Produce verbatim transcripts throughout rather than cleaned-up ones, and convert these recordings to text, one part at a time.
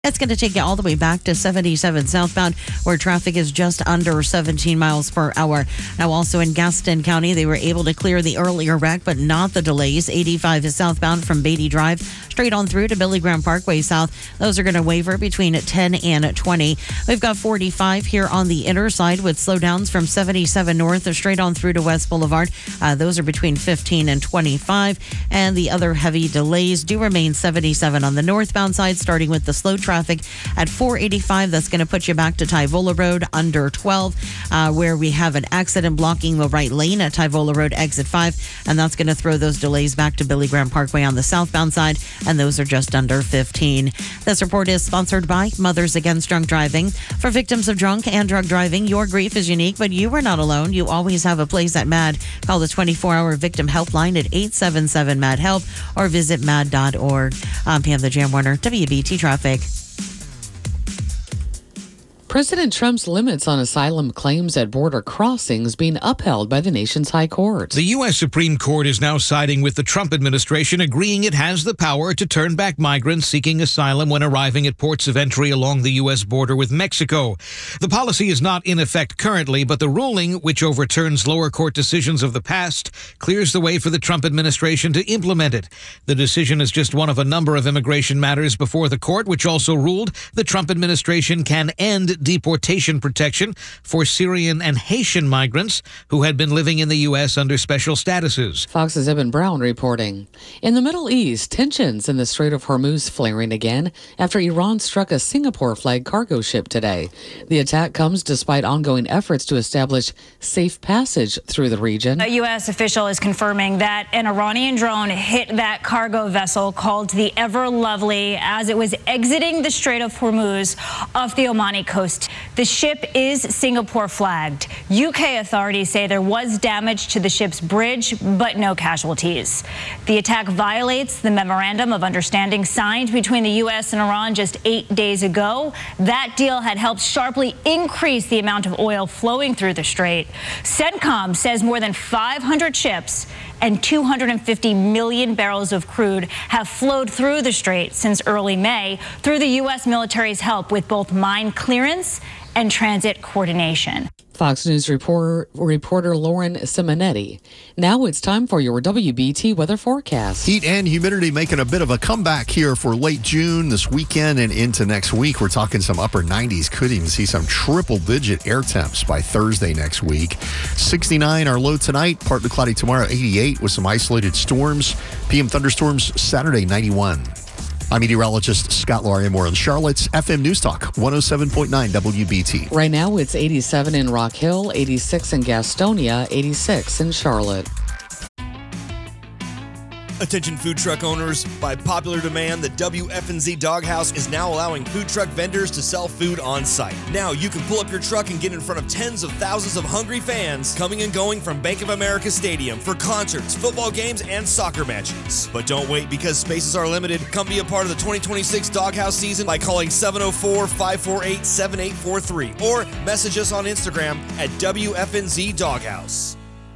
That's going to take you all the way back to seventy-seven southbound, where traffic is just under seventeen miles per hour. Now, also in Gaston County, they were able to clear the earlier wreck, but not the delays. eighty-five is southbound from Beatty Drive straight on through to Billy Graham Parkway South. Those are going to waver between ten and twenty. We've got forty-five here on the inner side with slowdowns from seventy-seven north straight on through to West Boulevard. Uh, those are between fifteen and twenty-five. And the other heavy delays do remain seventy-seven on the northbound side, starting with the slow traffic at four eighty-five. That's going to put you back to Tyvola Road under twelve, uh, where we have an accident blocking the right lane at Tyvola Road exit five. And that's going to throw those delays back to Billy Graham Parkway on the southbound side. And those are just under fifteen. This report is sponsored by Mothers Against Drunk Driving. For victims of drunk and drug driving, your grief is unique, but you are not alone. You always have a place at MAD. Call the twenty-four hour victim helpline at eight seven seven MAD HELP or visit mad dot org. I'm Pam the Jam Warner, W B T Traffic. President Trump's limits on asylum claims at border crossings being upheld by the nation's high court. The U S Supreme Court is now siding with the Trump administration, agreeing it has the power to turn back migrants seeking asylum when arriving at ports of entry along the U S border with Mexico. The policy is not in effect currently, but the ruling, which overturns lower court decisions of the past, clears the way for the Trump administration to implement it. The decision is just one of a number of immigration matters before the court, which also ruled the Trump administration can end deportation protection for Syrian and Haitian migrants who had been living in the U S under special statuses. Fox's Evan Brown reporting. In the Middle East, tensions in the Strait of Hormuz flaring again after Iran struck a Singapore-flagged cargo ship today. The attack comes despite ongoing efforts to establish safe passage through the region. A U S official is confirming that an Iranian drone hit that cargo vessel called the Ever Lovely as it was exiting the Strait of Hormuz off the Omani coast. The ship is Singapore flagged. U K authorities say there was damage to the ship's bridge, but no casualties. The attack violates the memorandum of understanding signed between the U S and Iran just eight days ago. That deal had helped sharply increase the amount of oil flowing through the strait. CENTCOM says more than five hundred ships and two hundred fifty million barrels of crude have flowed through the strait since early May through the U S military's help with both mine clearance and transit coordination. Fox News reporter, reporter Lauren Simonetti. Now it's time for your W B T weather forecast. Heat and humidity making a bit of a comeback here for late June, this weekend, and into next week. We're talking some upper nineties. Could even see some triple-digit air temps by Thursday next week. sixty-nine our low tonight. Partly cloudy tomorrow, eighty-eight with some isolated storms. P M thunderstorms Saturday, ninety-one. I'm meteorologist Scott Laurier in Charlotte's F M News Talk, one oh seven point nine W B T. Right now, it's eighty-seven in Rock Hill, eighty-six in Gastonia, eighty-six in Charlotte. Attention food truck owners, by popular demand, the W F N Z Doghouse is now allowing food truck vendors to sell food on site. Now you can pull up your truck and get in front of tens of thousands of hungry fans coming and going from Bank of America Stadium for concerts, football games, and soccer matches. But don't wait, because spaces are limited. Come be a part of the twenty twenty-six Doghouse season by calling seven oh four, five four eight, seven eight four three or message us on Instagram at W F N Z Doghouse.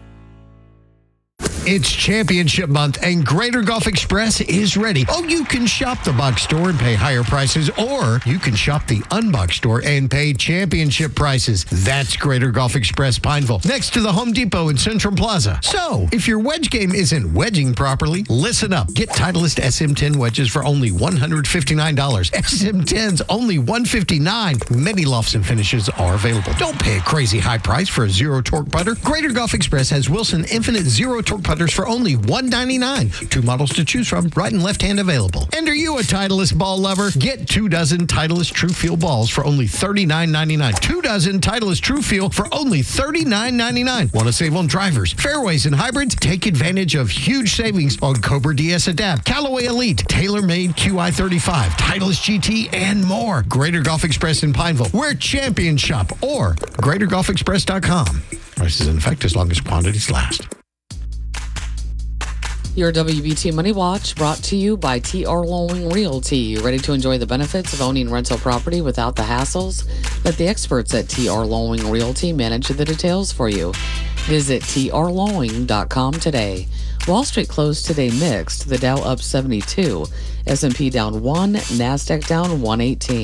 It's championship month and Greater Golf Express is ready. Oh, you can shop the box store and pay higher prices, or you can shop the unboxed store and pay championship prices. That's Greater Golf Express Pineville, next to the Home Depot in Central Plaza. So, if your wedge game isn't wedging properly, listen up. Get Titleist S M ten wedges for only one hundred fifty-nine dollars. S M tens only one hundred fifty-nine dollars. Many lofts and finishes are available. Don't pay a crazy high price for a zero torque putter. Greater Golf Express has Wilson Infinite Zero Torque putters for only one hundred ninety-nine dollars. Two models to choose from, right and left hand available. And are you a Titleist ball lover? Get two dozen Titleist True Feel balls for only thirty-nine ninety-nine. Two dozen Titleist True Feel for only thirty-nine ninety-nine. Want to save on drivers, fairways, and hybrids? Take advantage of huge savings on Cobra D S Adapt, Callaway Elite, TaylorMade Q I thirty-five, Titleist G T, and more. Greater Golf Express in Pineville, where champions shop, or greater golf express dot com. Prices in effect as long as quantities last. Your W B T Money Watch brought to you by T R Lowing Realty. Ready to enjoy the benefits of owning rental property without the hassles? Let the experts at T R Lowing Realty manage the details for you. Visit T R lowing dot com today. Wall Street closed today mixed. The Dow up seventy-two, S and P down one, NASDAQ down one eighteen.